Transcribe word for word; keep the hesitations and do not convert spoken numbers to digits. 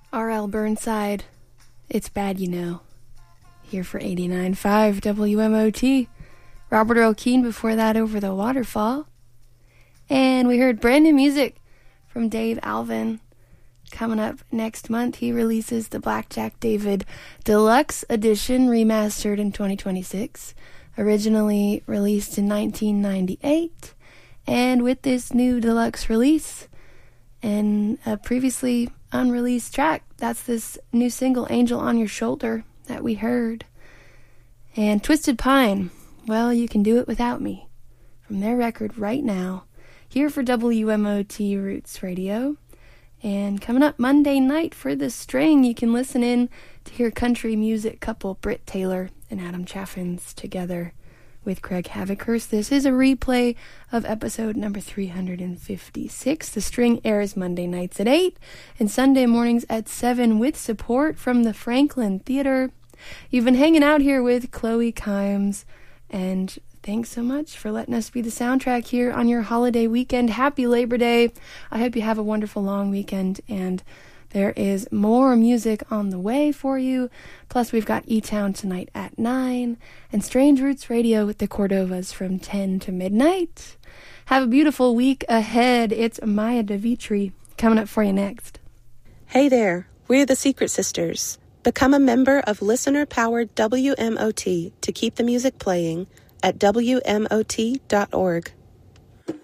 R L Burnside, It's Bad You Know. Here for eighty-nine point five W M O T. Robert Earl Keen before that, Over the Waterfall. And we heard brand new music from Dave Alvin. Coming up next month, he releases the Blackjack David Deluxe Edition, remastered in twenty twenty-six. Originally released in nineteen ninety-eight. And with this new deluxe release and a previously unreleased track, that's this new single, Angel on Your Shoulder, that we heard. And Twisted Pine, Well, You Can Do It Without Me, from their record Right Now, here for W M O T Roots Radio. And coming up Monday night for The String, you can listen in to hear country music couple Britt Taylor and Adam Chaffins together with Craig Havikhurst. This is a replay of episode number three hundred fifty-six. The String airs Monday nights at eight and Sunday mornings at seven with support from the Franklin Theater. You've been hanging out here with Chloe Kimes, and thanks so much for letting us be the soundtrack here on your holiday weekend. Happy Labor Day. I hope you have a wonderful long weekend, and there is more music on the way for you. Plus, we've got E-Town tonight at nine, and Strange Roots Radio with the Cordovas from ten to midnight. Have a beautiful week ahead. It's Maya DeVitri coming up for you next. Hey there, we're the Secret Sisters. Become a member of listener-powered W M O T to keep the music playing at W M O T dot org.